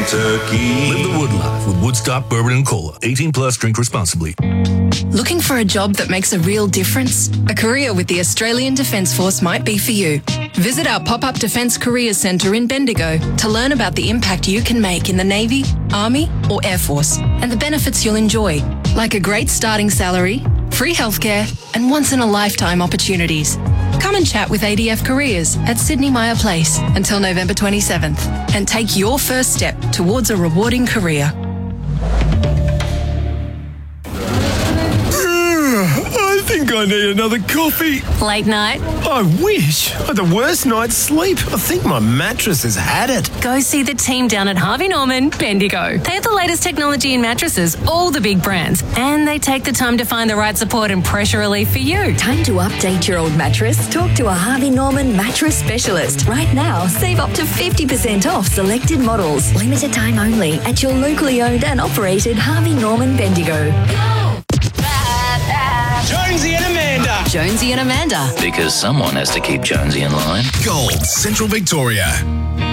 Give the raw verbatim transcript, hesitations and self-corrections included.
turkey. Live the Wood life with Woodstock Bourbon and Cola. eighteen plus, drink responsibly. Looking for a job that makes a real difference? A career with the Australian Defence Force might be for you. Visit our pop-up Defence Careers Centre in Bendigo to learn about the impact you can make in the Navy, Army or Air Force and the benefits you'll enjoy, like a great starting salary, free healthcare and once-in-a-lifetime opportunities. Come and chat with A D F Careers at Sydney Myer Place until November twenty-seventh and take your first step towards a rewarding career. I think I need another coffee. Late night? I wish. I had the worst night's sleep. I think my mattress has had it. Go see the team down at Harvey Norman, Bendigo. They have the latest technology in mattresses, all the big brands, and they take the time to find the right support and pressure relief for you. Time to update your old mattress? Talk to a Harvey Norman mattress specialist. Right now, save up to fifty percent off selected models. Limited time only at your locally owned and operated Harvey Norman Bendigo. Jonesy and Amanda. Jonesy and Amanda. Because someone has to keep Jonesy in line. Gold, Central Victoria.